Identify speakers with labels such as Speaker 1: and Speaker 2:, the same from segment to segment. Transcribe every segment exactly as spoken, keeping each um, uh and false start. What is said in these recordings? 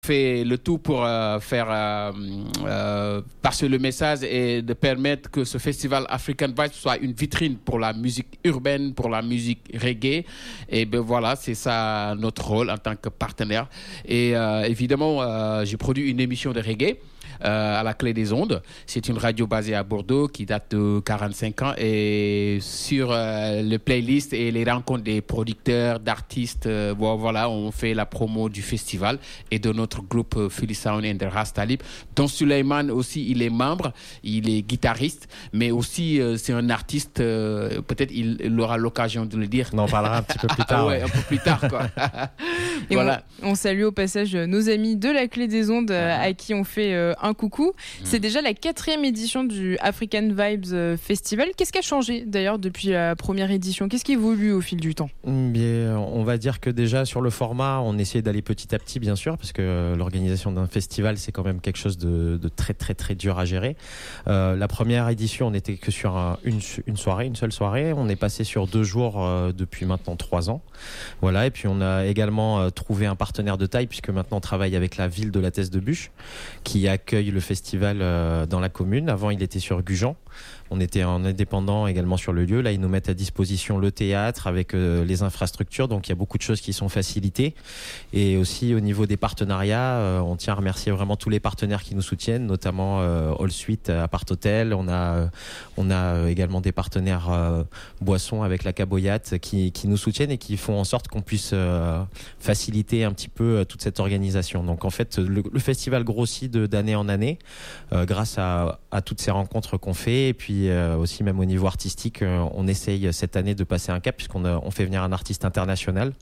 Speaker 1: fait le tout pour euh, faire euh, euh, passer le message et de permettre que ce festival African Vibes soit une vitrine pour la musique urbaine, pour la musique reggae. Et ben voilà, c'est ça notre rôle en tant que partenaire. Et euh, évidemment, euh, j'ai produit une émission de reggae. Euh, à la Clé des Ondes. C'est une radio basée à Bordeaux qui date de quarante-cinq ans et sur euh, les playlists et les rencontres des producteurs, d'artistes, euh, voilà, on fait la promo du festival et de notre groupe euh, Philly Sound and the Rastalib, dont Suleiman aussi, il est membre, il est guitariste, mais aussi euh, c'est un artiste, euh, peut-être il, il aura l'occasion de le dire.
Speaker 2: On en parlera un petit peu plus tard.
Speaker 1: Ah ouais, ouais, un peu plus tard, quoi.
Speaker 3: Et
Speaker 1: voilà.
Speaker 3: on, on salue au passage nos amis de la Clé des Ondes euh, à qui on fait euh, un coucou. Mmh. C'est déjà la quatrième édition du African Vibes Festival. Qu'est-ce qui a changé d'ailleurs depuis la première édition ? Qu'est-ce qui évolue au fil du temps ?
Speaker 2: Bien, on va dire que déjà sur le format, on essayait d'aller petit à petit, bien sûr, parce que l'organisation d'un festival, c'est quand même quelque chose de, de très très très dur à gérer. Euh, la première édition, on n'était que sur un, une, une soirée, une seule soirée. On est passé sur deux jours euh, depuis maintenant trois ans. Voilà, et puis on a également euh, trouvé un partenaire de taille, puisque maintenant on travaille avec la ville de la Thèse-de-Buch, qui accueille le festival dans la commune. Avant, il était sur Gujan. On était en indépendant également sur le lieu. Là, ils nous mettent à disposition le théâtre avec euh, les infrastructures. Donc, il y a beaucoup de choses qui sont facilitées. Et aussi, au niveau des partenariats, euh, on tient à remercier vraiment tous les partenaires qui nous soutiennent, notamment euh, All Suite, Apart Hotel. On a, euh, on a également des partenaires euh, boissons avec la Caboyate qui, qui nous soutiennent et qui font en sorte qu'on puisse euh, faciliter un petit peu euh, toute cette organisation. Donc, en fait, le, le festival grossit de, d'année en année euh, grâce à, à toutes ces rencontres qu'on fait. Et puis, Euh, aussi même au niveau artistique, euh, on essaye cette année de passer un cap puisqu'on a, on fait venir un artiste international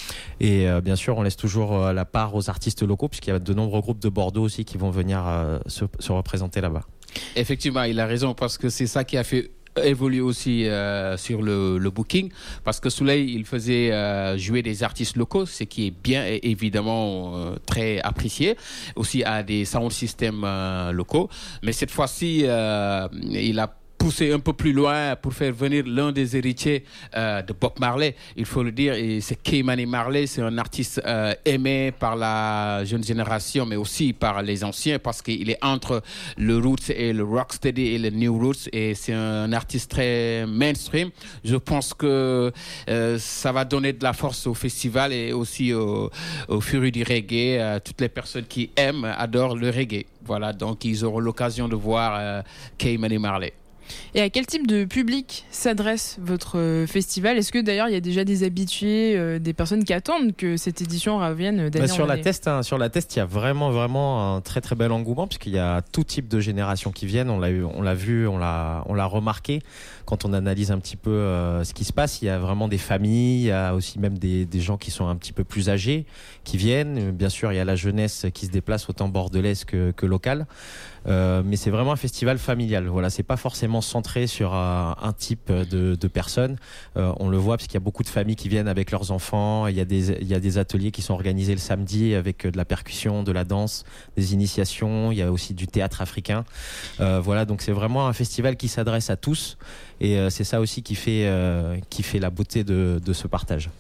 Speaker 2: et euh, bien sûr on laisse toujours euh, la part aux artistes locaux puisqu'il y a de nombreux groupes de Bordeaux aussi qui vont venir euh, se, se représenter là-bas.
Speaker 1: Effectivement, il a raison parce que c'est ça qui a fait évoluer aussi euh, sur le, le booking parce que Soleil il faisait euh, jouer des artistes locaux, ce qui est bien et évidemment euh, très apprécié, aussi à des sound systems euh, locaux, mais cette fois-ci euh, il a poussé un peu plus loin pour faire venir l'un des héritiers euh, de Bob Marley, il faut le dire, et c'est Ky-Mani Marley. C'est un artiste euh, aimé par la jeune génération mais aussi par les anciens parce qu'il est entre le roots et le rocksteady et le new roots et c'est un artiste très mainstream. Je pense que euh, ça va donner de la force au festival et aussi au, au furie du reggae. Euh, toutes les personnes qui aiment, adorent le reggae. Voilà, donc ils auront l'occasion de voir euh, Ky-Mani Marley.
Speaker 3: Et à quel type de public s'adresse votre festival ? Est-ce que d'ailleurs il y a déjà des habitués, euh, des personnes qui attendent que cette édition revienne d'année
Speaker 2: bah, sur
Speaker 3: en
Speaker 2: la
Speaker 3: année ?
Speaker 2: test, hein, sur la test, il y a vraiment vraiment un très très bel engouement puisqu'il y a tout type de générations qui viennent. On l'a eu, on l'a vu, on l'a, on l'a remarqué quand on analyse un petit peu euh, ce qui se passe. Il y a vraiment des familles, il y a aussi même des, des gens qui sont un petit peu plus âgés qui viennent. Bien sûr, il y a la jeunesse qui se déplace autant bordelaise que, que locale. Euh, mais c'est vraiment un festival familial. Voilà, c'est pas forcément centré sur un, un type de, de personnes. Euh, on le voit parce qu'il y a beaucoup de familles qui viennent avec leurs enfants. Il y a des, il y a des ateliers qui sont organisés le samedi avec de la percussion, de la danse, des initiations. Il y a aussi du théâtre africain. Euh, voilà, donc c'est vraiment un festival qui s'adresse à tous. Et euh, c'est ça aussi qui fait, euh, qui fait la beauté de, de ce partage.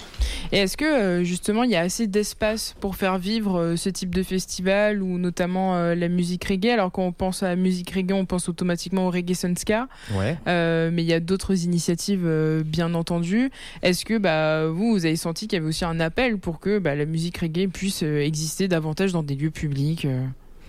Speaker 3: Et est-ce que justement il y a assez d'espace pour faire vivre ce type de festival ou notamment euh, la musique reggae ? Alors quand on pense à la musique reggae, on pense automatiquement au Reggae Sunska.
Speaker 2: Ouais.
Speaker 3: Euh, mais il y a d'autres initiatives euh, bien entendu. Est-ce que bah, vous, vous avez senti qu'il y avait aussi un appel pour que bah, la musique reggae puisse euh, exister davantage dans des lieux publics euh...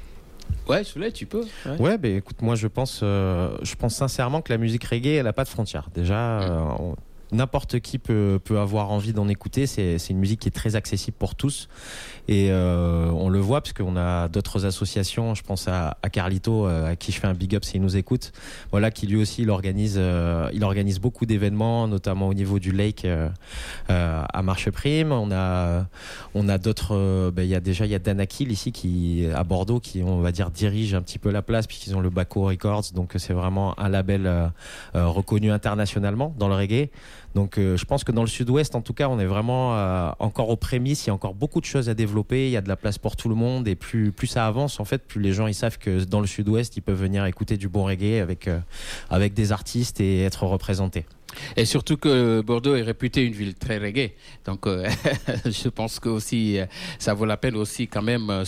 Speaker 1: Ouais, Soleil, tu peux. Ouais,
Speaker 2: ouais bah, écoute, moi je pense, euh, je pense sincèrement que la musique reggae, elle n'a pas de frontières. Déjà, mmh. euh, on... n'importe qui peut, peut avoir envie d'en écouter. C'est, c'est une musique qui est très accessible pour tous. Et euh, on le voit parce qu'on a d'autres associations. Je pense à, à Carlito, euh, à qui je fais un big up s'il nous écoute. Voilà, qui lui aussi, il organise, euh, il organise beaucoup d'événements, notamment au niveau du Lake euh, euh, à Marcheprime. On a, on a d'autres. Euh, ben, il y a déjà, il y a Danakil ici qui à Bordeaux qui, on va dire, dirige un petit peu la place puisqu'ils ont le Baco Records. Donc c'est vraiment un label euh, euh, reconnu internationalement dans le reggae. Donc euh, je pense que dans le sud-ouest, en tout cas, on est vraiment euh, encore aux prémices. Il y a encore beaucoup de choses à développer. Il y a de la place pour tout le monde. Et plus, plus ça avance, en fait, plus les gens ils savent que dans le sud-ouest, ils peuvent venir écouter du bon reggae avec, euh, avec des artistes et être représentés.
Speaker 1: Et surtout que Bordeaux est réputé une ville très reggae. Donc, euh, je pense que aussi, ça vaut la peine aussi quand même